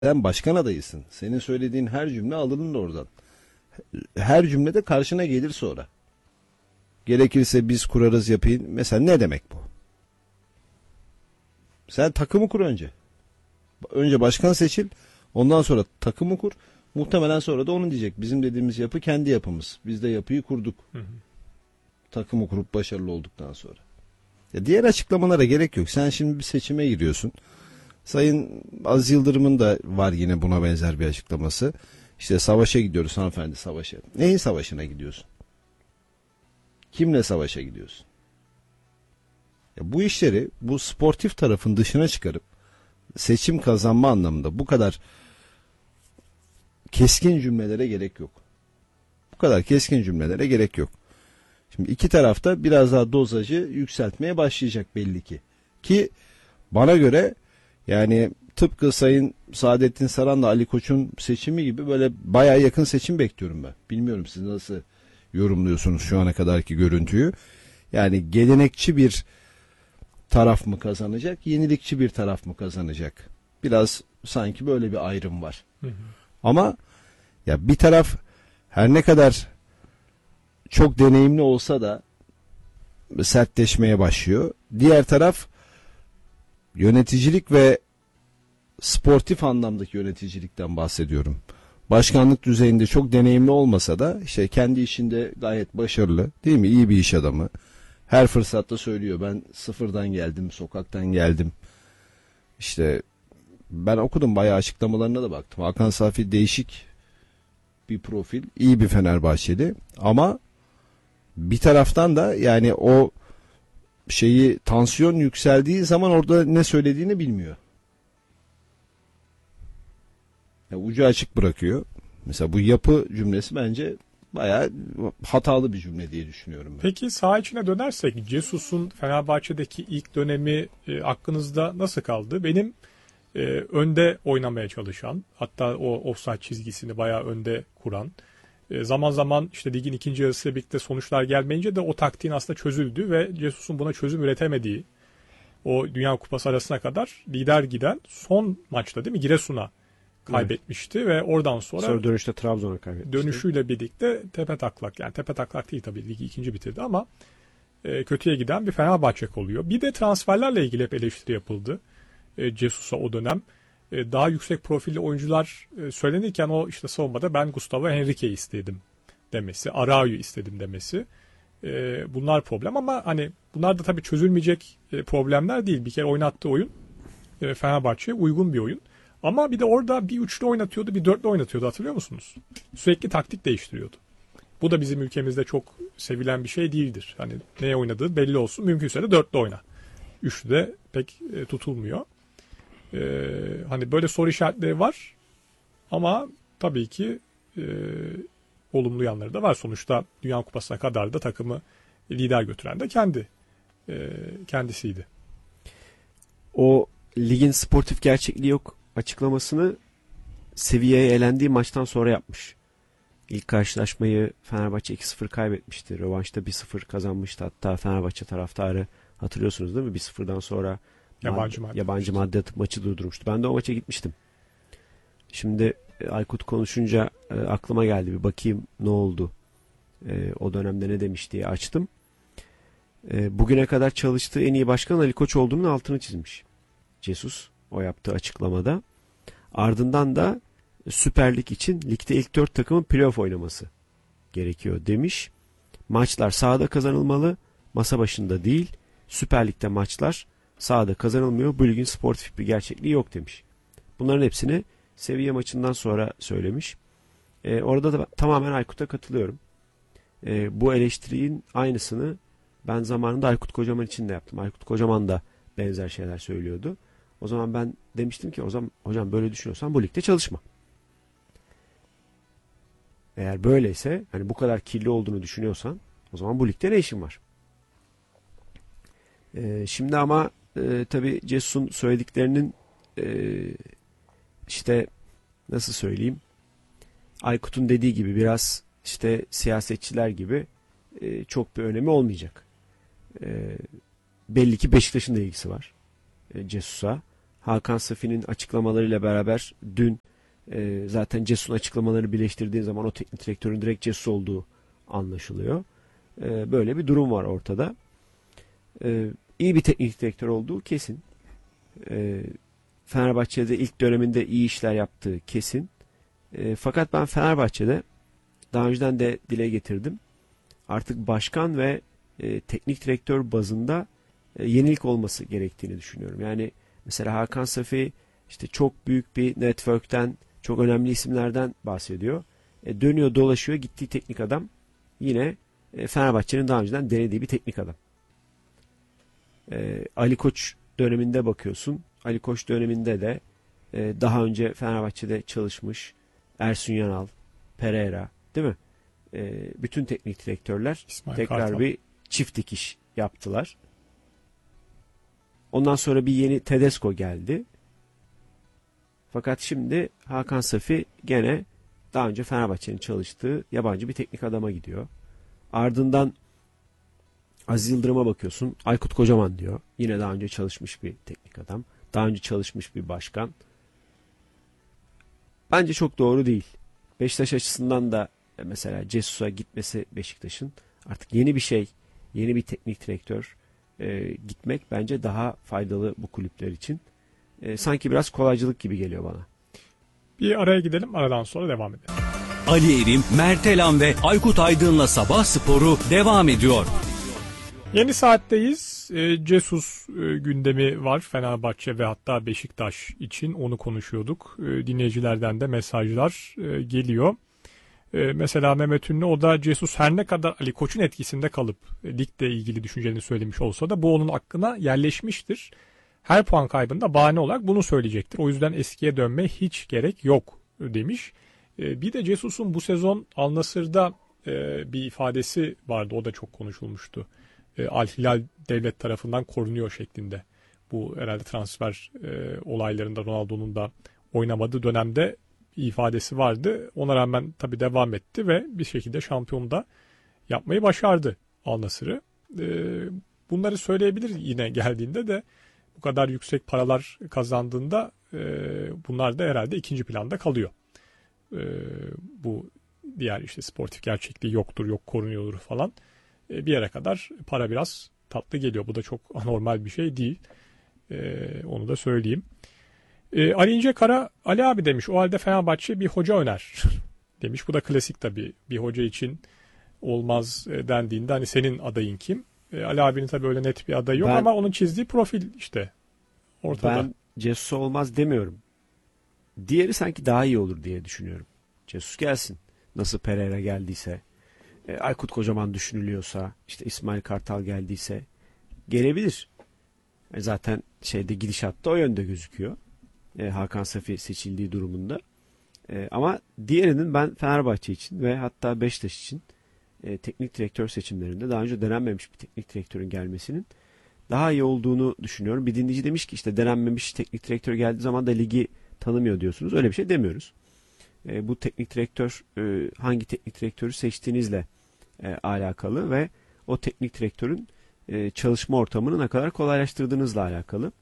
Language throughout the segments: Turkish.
Sen başkan adayısın. Senin söylediğin her cümle alınır oradan. Her cümlede karşına gelir sonra. Gerekirse biz kurarız yapayım. Mesela ne demek bu? Sen takımı kur önce. Önce başkan seçil. Ondan sonra takımı kur. Muhtemelen sonra da onu diyecek. Bizim dediğimiz yapı kendi yapımız. Biz de yapıyı kurduk. Hı hı. Takımı kurup başarılı olduktan sonra. Ya diğer açıklamalara gerek yok. Sen şimdi bir seçime giriyorsun. Sayın Aziz Yıldırım'ın da var yine buna benzer bir açıklaması. İşte savaşa gidiyoruz hanımefendi, savaşa. Neyin savaşına gidiyorsun? Kimle savaşa gidiyorsun? Ya bu işleri, bu sportif tarafın dışına çıkarıp seçim kazanma anlamında bu kadar keskin cümlelere gerek yok. Bu kadar keskin cümlelere gerek yok. Şimdi iki tarafta biraz daha dozajı yükseltmeye başlayacak belli ki. Ki bana göre yani tıpkı Sayın Saadettin Saran'la Ali Koç'un seçimi gibi böyle bayağı yakın seçim bekliyorum ben. Bilmiyorum siz nasıl yorumluyorsunuz şu ana kadarki görüntüyü. Yani gelenekçi bir taraf mı kazanacak, yenilikçi bir taraf mı kazanacak? Biraz sanki böyle bir ayrım var. Hı hı. Ama ya bir taraf her ne kadar çok deneyimli olsa da sertleşmeye başlıyor. Diğer taraf yöneticilik ve sportif anlamdaki yöneticilikten bahsediyorum. Başkanlık düzeyinde çok deneyimli olmasa da işte kendi işinde gayet başarılı, değil mi? İyi bir iş adamı. Her fırsatta söylüyor ben sıfırdan geldim, sokaktan geldim. İşte ben okudum bayağı açıklamalarına da baktım. Hakan Safi değişik bir profil, iyi bir Fenerbahçeli ama bir taraftan da yani o şeyi tansiyon yükseldiği zaman orada ne söylediğini bilmiyor. Yani ucu açık bırakıyor. Mesela bu yapı cümlesi bence bayağı hatalı bir cümle diye düşünüyorum ben. Peki saha içine dönersek Jesus'un Fenerbahçe'deki ilk dönemi aklınızda nasıl kaldı? Benim önde oynamaya çalışan, hatta o offside çizgisini bayağı önde kuran, zaman zaman işte ligin ikinci yarısıyla birlikte sonuçlar gelmeyince de o taktiğin aslında çözüldü ve Jesus'un buna çözüm üretemediği o Dünya Kupası arasına kadar lider giden son maçta değil mi Giresun'a kaybetmişti, evet. Ve oradan sonra dönüşte Trabzon'a kaybetmişti. Dönüşüyle birlikte tepe taklak, yani tepe taklak değil tabii, ligi ikinci bitirdi ama kötüye giden bir Fenerbahçe oluyor. Bir de transferlerle ilgili hep eleştiri yapıldı. Jesus'a o dönem daha yüksek profilli oyuncular söylenirken o işte savunmada ben Gustavo Henrique'yi istedim demesi, Araújo'yu istedim demesi. Bunlar problem ama hani bunlar da tabii çözülmeyecek problemler değil. Bir kere oynattığı oyun Fenerbahçe'ye uygun bir oyun. Ama bir de orada bir üçlü oynatıyordu, bir dörtlü oynatıyordu, hatırlıyor musunuz? Sürekli taktik değiştiriyordu. Bu da bizim ülkemizde çok sevilen bir şey değildir. Hani neye oynadığı belli olsun, mümkünse de dörtlü oyna. Üçlü de pek tutulmuyor. Hani böyle soru işaretleri var ama tabii ki olumlu yanları da var. Sonuçta Dünya Kupası'na kadar da takımı lider götüren de kendisiydi. O ligin sportif gerçekliği yok açıklamasını Sevilla'ya elendiği maçtan sonra yapmış. İlk karşılaşmayı Fenerbahçe 2-0 kaybetmişti. Rövanşta 1-0 kazanmıştı. Hatta Fenerbahçe taraftarı, hatırlıyorsunuz değil mi? 1-0'dan sonra yabancı madde atıp maçı durdurmuştu. Ben de o maça gitmiştim. Şimdi Aykut konuşunca aklıma geldi. Bir bakayım ne oldu. O dönemde ne demiş diye açtım. Bugüne kadar çalıştığı en iyi başkan Ali Koç olduğunun altını çizmiş Jesus o yaptığı açıklamada. Ardından da Süper Lig için ligde ilk 4 takımın playoff oynaması gerekiyor demiş. Maçlar sahada kazanılmalı, masa başında değil. Süper Lig'de maçlar sahada kazanılmıyor. Bu ligin sportif bir gerçekliği yok demiş. Bunların hepsini Sevilla maçından sonra söylemiş. Orada da tamamen Aykut'a katılıyorum. Bu eleştirinin aynısını ben zamanında Aykut Kocaman için de yaptım. Aykut Kocaman da benzer şeyler söylüyordu. O zaman ben demiştim ki o zaman hocam böyle düşünüyorsan bu ligde çalışma. Eğer böyleyse, hani bu kadar kirli olduğunu düşünüyorsan, o zaman bu ligde ne işin var? Şimdi ama tabii Jesus'un söylediklerinin işte nasıl söyleyeyim, Aykut'un dediği gibi biraz işte siyasetçiler gibi çok bir önemi olmayacak. Belli ki Beşiktaş'ın da ilgisi var Jesus'a. Hakan Safi'nin açıklamalarıyla beraber dün zaten Cesus'un açıklamalarını birleştirdiğin zaman o teknik direktörün direkt Cesus olduğu anlaşılıyor. Böyle bir durum var ortada. İyi bir teknik direktör olduğu kesin. Fenerbahçe'de ilk döneminde iyi işler yaptığı kesin. Fakat ben Fenerbahçe'de daha önceden de dile getirdim. Artık başkan ve teknik direktör bazında yenilik olması gerektiğini düşünüyorum. Yani mesela Hakan Safi işte çok büyük bir network'ten, çok önemli isimlerden bahsediyor. Dönüyor dolaşıyor gittiği teknik adam yine Fenerbahçe'nin daha önceden denediği bir teknik adam. Ali Koç döneminde bakıyorsun. Ali Koç döneminde de daha önce Fenerbahçe'de çalışmış Ersun Yanal, Pereira, değil mi? Bütün teknik direktörler İsmail tekrar Kartal. bir çift dikiş yaptılar. Ondan sonra bir yeni Tedesco geldi. Fakat şimdi Hakan Safi gene daha önce Fenerbahçe'nin çalıştığı yabancı bir teknik adama gidiyor. Ardından Aziz Yıldırım'a bakıyorsun. Aykut Kocaman diyor. Yine daha önce çalışmış bir teknik adam. Daha önce çalışmış bir başkan. Bence çok doğru değil. Beşiktaş açısından da mesela Cesus'a gitmesi Beşiktaş'ın artık yeni bir şey, yeni bir teknik direktör gitmek bence daha faydalı bu kulüpler için. Sanki biraz kolaycılık gibi geliyor bana. Bir araya gidelim, aradan sonra devam edelim. Ali Erim, Mert Elan ve Aykut Aydın'la Sabah Sporu devam ediyor. Yeni saatteyiz. Cesus gündemi var Fenerbahçe ve hatta Beşiktaş için, onu konuşuyorduk. Dinleyicilerden de mesajlar geliyor. Mesela Mehmet Ünlü, o da Cesus her ne kadar Ali Koç'un etkisinde kalıp ligle ilgili düşüncelerini söylemiş olsa da bu onun aklına yerleşmiştir. Her puan kaybında bahane olarak bunu söyleyecektir. O yüzden eskiye dönmeye hiç gerek yok demiş. Bir de Cesus'un bu sezon Al Nassr'da bir ifadesi vardı. O da çok konuşulmuştu. Al Hilal devlet tarafından korunuyor şeklinde. Bu herhalde transfer olaylarında Ronaldo'nun da oynamadığı dönemde bir ifadesi vardı. Ona rağmen tabii devam etti ve bir şekilde şampiyon da yapmayı başardı Al Nassr'ı. Bunları söyleyebilir yine geldiğinde de, bu kadar yüksek paralar kazandığında bunlar da herhalde ikinci planda kalıyor. Bu diğer işte sportif gerçekliği yoktur, yok korunuyordur falan. Bir yere kadar para biraz tatlı geliyor. Bu da çok anormal bir şey değil. Onu da söyleyeyim. Ali İncekara, Ali abi demiş, o halde Fenerbahçe bir hoca öner demiş. Bu da klasik tabii, bir hoca için olmaz dendiğinde hani senin adayın kim? Ali abinin tabii öyle net bir adayı yok ama onun çizdiği profil işte ortada. Ben Jesus olmaz demiyorum. Diğeri sanki daha iyi olur diye düşünüyorum. Jesus gelsin. Nasıl Pereira geldiyse, Aykut Kocaman düşünülüyorsa, işte İsmail Kartal geldiyse gelebilir. Zaten gidişatta o yönde gözüküyor. Hakan Safi seçildiği durumunda. Ama diğerinin ben Fenerbahçe için ve hatta Beşiktaş için teknik direktör seçimlerinde daha önce denenmemiş bir teknik direktörün gelmesinin daha iyi olduğunu düşünüyorum. Bir dinleyici demiş ki işte denenmemiş teknik direktör geldiği zaman da ligi tanımıyor diyorsunuz. Öyle bir şey demiyoruz. Bu teknik direktör hangi teknik direktörü seçtiğinizle alakalı ve o teknik direktörün çalışma ortamını ne kadar kolaylaştırdığınızla alakalı.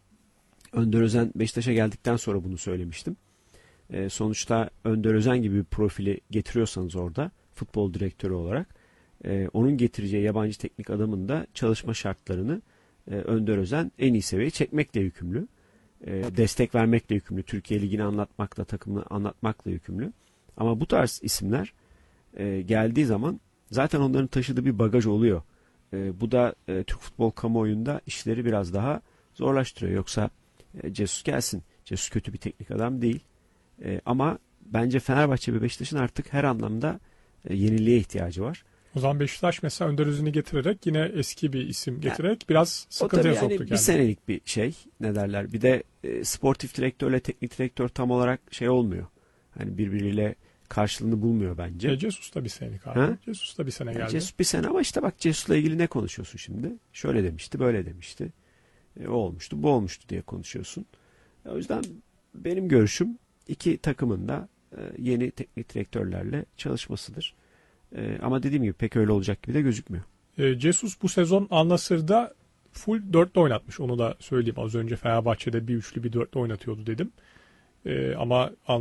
Önder Özen Beşiktaş'a geldikten sonra bunu söylemiştim. Sonuçta Önder Özen gibi bir profili getiriyorsanız orada futbol direktörü olarak onun getireceği yabancı teknik adamın da çalışma şartlarını Önder Özen en iyi seviyeye çekmekle yükümlü. Destek vermekle yükümlü. Türkiye Ligi'ni anlatmakla, takımını anlatmakla yükümlü. Ama bu tarz isimler geldiği zaman zaten onların taşıdığı bir bagaj oluyor. Bu da Türk futbol kamuoyunda işleri biraz daha zorlaştırıyor. Yoksa Jesus gelsin. Jesus kötü bir teknik adam değil. Ama bence Fenerbahçe ve Beşiktaş'ın artık her anlamda yeniliğe ihtiyacı var. O zaman Beşiktaş mesela Önder Özen'i getirerek, yine eski bir isim getirerek biraz O sıkıntıya tabii soktu yani kendini. bir senelik bir şey, ne derler. Bir de sportif direktörle teknik direktör tam olarak olmuyor. Hani birbiriyle karşılığını bulmuyor bence. Jesus da bir senelik abi. Ha? Jesus da bir sene geldi. Jesus bir sene ama işte bak Jesus'la ilgili ne konuşuyorsun şimdi? Şöyle demişti, böyle demişti. O olmuştu, bu olmuştu diye konuşuyorsun. O yüzden benim görüşüm iki takımın da yeni teknik direktörlerle çalışmasıdır. Ama dediğim gibi pek öyle olacak gibi de gözükmüyor. Jesus bu sezon Al Nassr'da full dörtlü oynatmış. Onu da söyleyeyim. Az önce Fenerbahçe'de bir üçlü bir dörtlü oynatıyordu dedim. Ama